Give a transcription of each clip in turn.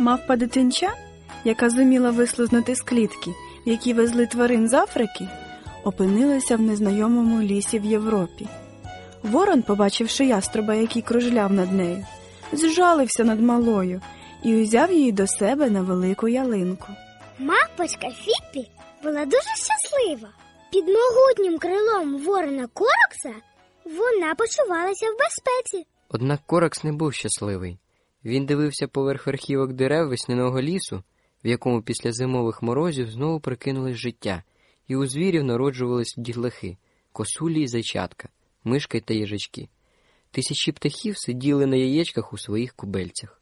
мавпа дитинча, яка зуміла вислизнути з клітки, в якій везли тварин з Африки, опинилася в незнайомому лісі в Європі. Ворон, побачивши яструба, який кружляв над нею, зжалився над малою і узяв її до себе на велику ялинку. Мавпочка Фіппі була дуже щаслива. Під могутнім крилом ворона Коракса вона почувалася в безпеці. Однак Коракс не був щасливий. Він дивився поверх верхівок дерев весняного лісу, в якому після зимових морозів знову прикинулось життя, і у звірів народжувались дітлахи, косулі й зайчатка, мишки та їжачки. Тисячі птахів сиділи на яєчках у своїх кубельцях.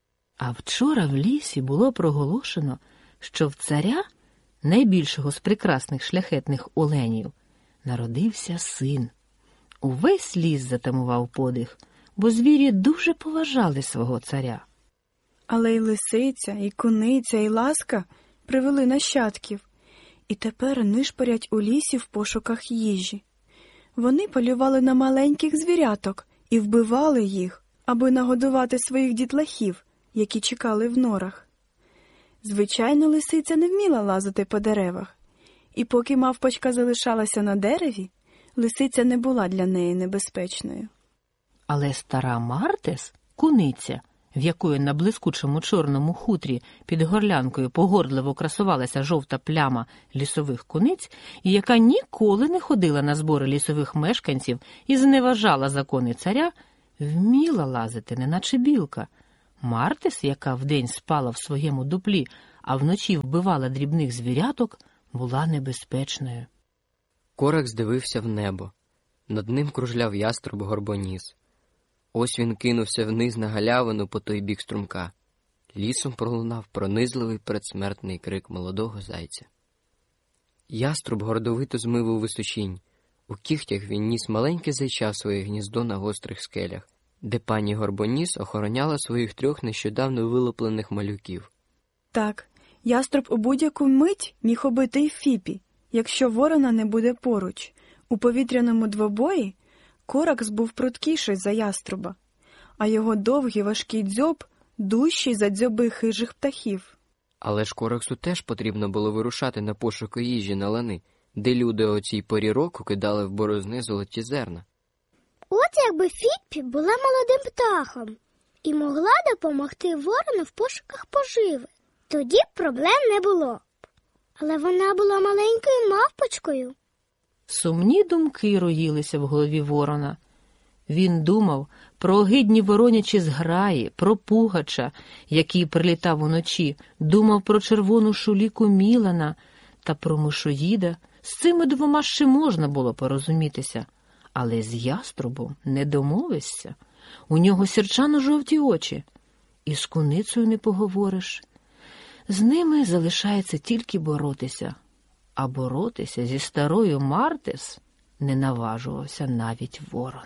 А вчора в лісі було проголошено, що в царя, найбільшого з прекрасних шляхетних оленів, народився син. Увесь ліс затамував подих, бо звірі дуже поважали свого царя. Але й лисиця, і куниця, і ласка привели нащадків, і тепер нишпорять у лісі в пошуках їжі. Вони полювали на маленьких звіряток і вбивали їх, аби нагодувати своїх дітлахів, які чекали в норах. Звичайно, лисиця не вміла лазити по деревах, і поки мавпочка залишалася на дереві, лисиця не була для неї небезпечною. Але стара Мартес, куниця, в якої на блискучому чорному хутрі під горлянкою погордливо красувалася жовта пляма лісових куниць, і яка ніколи не ходила на збори лісових мешканців і зневажала закони царя, вміла лазити, неначе білка. Мартес, яка вдень спала в своєму дуплі, а вночі вбивала дрібних звіряток, була небезпечною. Коракс дивився в небо. Над ним кружляв яструб-горбоніс. Ось він кинувся вниз на галявину по той бік струмка. Лісом пролунав пронизливий передсмертний крик молодого зайця. Яструб гордовито змив у височінь. У кігтях він ніс маленьке зайча в своє гніздо на гострих скелях, де пані Горбоніс охороняла своїх 3 нещодавно вилуплених малюків. Так, яструб у будь-яку мить міг убити й Фіпі, якщо ворона не буде поруч. У повітряному двобої Коракс був пруткіший за яструба, а його довгий важкий дзьоб дужчий за дзьоби хижих птахів. Але ж Кораксу теж потрібно було вирушати на пошуки їжі на лани, де люди о цій порі року кидали в борозни золоті зерна. От якби Фіппі була молодим птахом і могла допомогти ворону в пошуках поживи, тоді б проблем не було. Але вона була маленькою мавпочкою. Сумні думки роїлися в голові ворона. Він думав про огидні воронячі зграї, про пугача, який прилітав уночі, думав про червону шуліку Мілана та про мишоїда. З цими 2 ще можна було порозумітися. Але з яструбом не домовишся. У нього сірчано-жовті очі. І з куницею не поговориш. З ними залишається тільки боротися. А боротися зі старою Мартес не наважувався навіть ворон.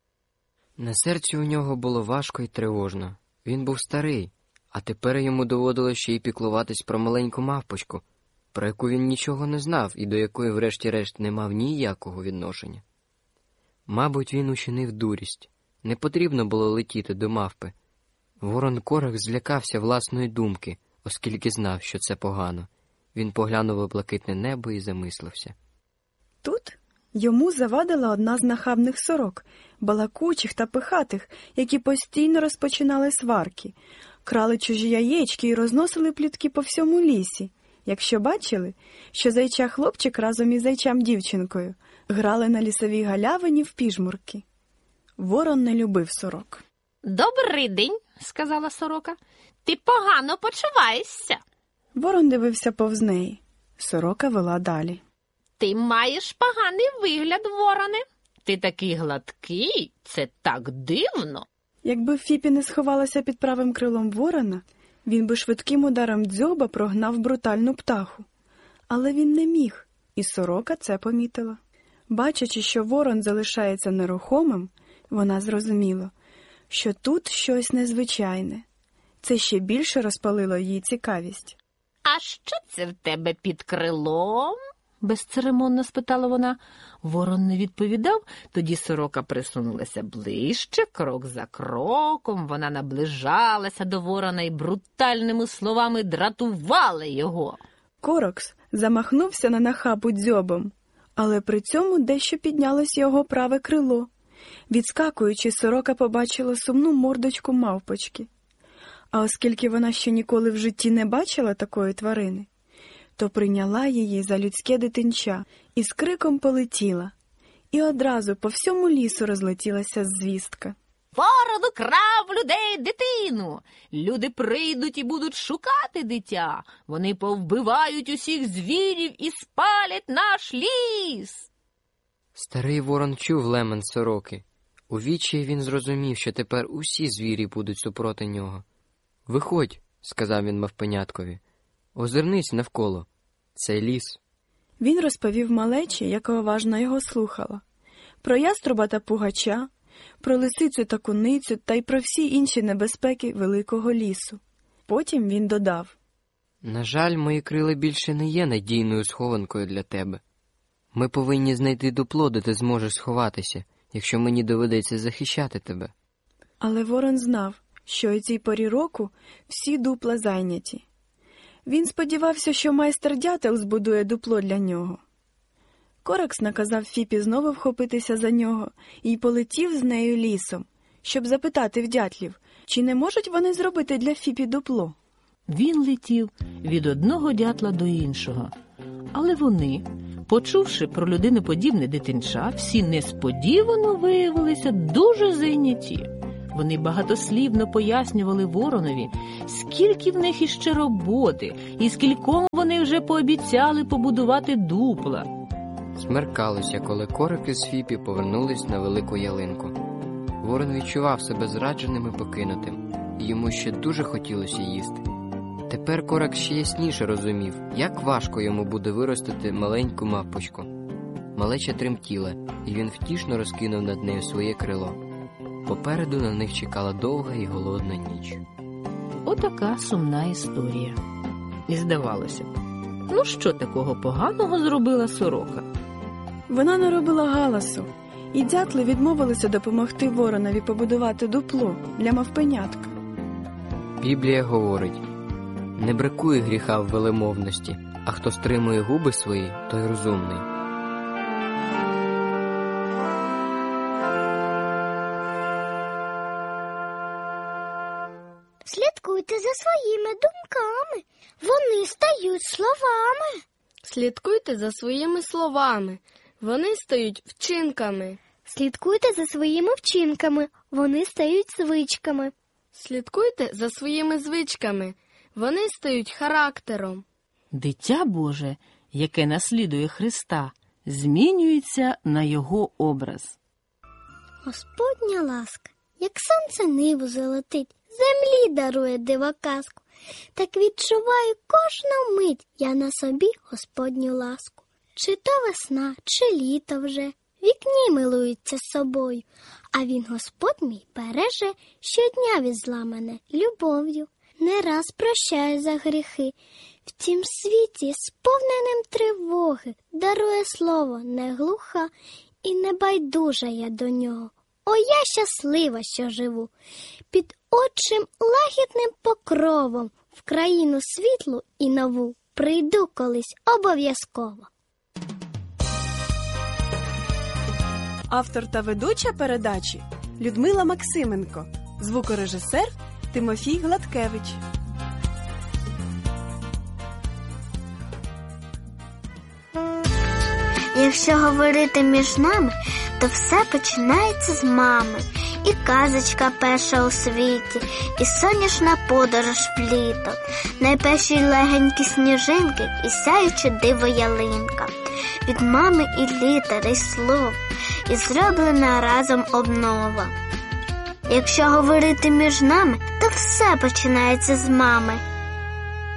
На серці у нього було важко і тривожно. Він був старий, а тепер йому доводилося ще й піклуватись про маленьку мавпочку, про яку він нічого не знав і до якої врешті-решт не мав ніякого відношення. Мабуть, він учинив дурість. Не потрібно було летіти до мавпи. Ворон Коракс злякався власної думки, оскільки знав, що це погано. Він поглянув у блакитне небо і замислився. Тут йому завадила одна з нахабних сорок, балакучих та пихатих, які постійно розпочинали сварки, крали чужі яєчки і розносили плітки по всьому лісі. Якщо бачили, що зайча-хлопчик разом із зайчам-дівчинкою грали на лісовій галявині в піжмурки. Ворон не любив сорок. «Добрий день», – сказала сорока. «Ти погано почуваєшся». Ворон дивився повз неї. Сорока вела далі. «Ти маєш поганий вигляд, вороне. Ти такий гладкий, це так дивно». Якби Фіпі не сховалася під правим крилом ворона, він би швидким ударом дзьоба прогнав брутальну птаху. Але він не міг, і сорока це помітила. Бачачи, що ворон залишається нерухомим, вона зрозуміла, що тут щось незвичайне. Це ще більше розпалило її цікавість. «А що це в тебе під крилом?» безцеремонно спитала вона. Ворон не відповідав, тоді сорока присунулася ближче, крок за кроком. Вона наближалася до ворона і брутальними словами дратувала його. Корокс замахнувся на нахабу дзьобом, але при цьому дещо піднялось його праве крило. Відскакуючи, сорока побачила сумну мордочку мавпочки. А оскільки вона ще ніколи в житті не бачила такої тварини, то прийняла її за людське дитинча і з криком полетіла. І одразу по всьому лісу розлетілася звістка. Ворон украв людей дитину. Люди прийдуть і будуть шукати дитя. Вони повбивають усіх звірів і спалять наш ліс. Старий ворон чув лемент сороки. У відчаї він зрозумів, що тепер усі звірі будуть супроти нього. «Виходь», – сказав він мавпеняткові, – «озирнись навколо. Це ліс». Він розповів малечі, яка уважно його слухала, про яструба та пугача, про лисицю та куницю та й про всі інші небезпеки великого лісу. Потім він додав: «На жаль, мої крила більше не є надійною схованкою для тебе. Ми повинні знайти дупло, де ти зможеш сховатися, якщо мені доведеться захищати тебе». Але ворон знав, що у цій порі року всі дупла зайняті. Він сподівався, що майстер-дятел збудує дупло для нього. Коракс наказав Фіпі знову вхопитися за нього і полетів з нею лісом, щоб запитати в дятлів, чи не можуть вони зробити для Фіпі дупло. Він летів від одного дятла до іншого. Але вони, почувши про людиноподібне дитинча, всі несподівано виявилися дуже зайняті. Вони багатослівно пояснювали воронові, скільки в них іще роботи, і скільком вони вже пообіцяли побудувати дупла. Смеркалося, коли Корак із Фіпі повернулись на велику ялинку. Ворон відчував себе зрадженим і покинутим, і йому ще дуже хотілося їсти. Тепер Корак ще ясніше розумів, як важко йому буде виростити маленьку мавпочку. Малеча тремтіла, і він втішно розкинув над нею своє крило. Попереду на них чекала довга і голодна ніч. Отака сумна історія. І здавалося, ну що такого поганого зробила сорока? Вона наробила галасу, і дятли відмовилися допомогти воронові побудувати дупло для мавпенятка. Біблія говорить: «Не бракує гріха в велемовності, а хто стримує губи свої, той розумний». Слідкуйте за своїми думками, вони стають словами. Слідкуйте за своїми словами, вони стають вчинками. Слідкуйте за своїми вчинками, вони стають звичками. Слідкуйте за своїми звичками, вони стають характером. Дитя Боже, яке наслідує Христа, змінюється на його образ. Господня ласка, як сонце небо золотить, землі дарує дива казку, так відчуваю кожну мить я на собі Господню ласку. Чи то весна, чи літо вже, вікні милуються собою, а він, Господь мій, береже, щодня від зла мене любов'ю. Не раз прощає за гріхи, в тім світі, сповненим тривоги, дарує слово не глуха і не байдужа я до нього. О, я щаслива, що живу, під отчим лагідним покровом, в країну світлу і нову прийду колись обов'язково. Автор та ведуча передачі Людмила Максименко, звукорежисер Тимофій Гладкевич. Якщо говорити між нами, то все починається з мами. І казочка перша у світі, і сонячна подорож в літо, найперші легенькі сніжинки і сяюче диво ялинка. Від мами і літер, і слов, і зроблена разом обнова. Якщо говорити між нами, то все починається з мами.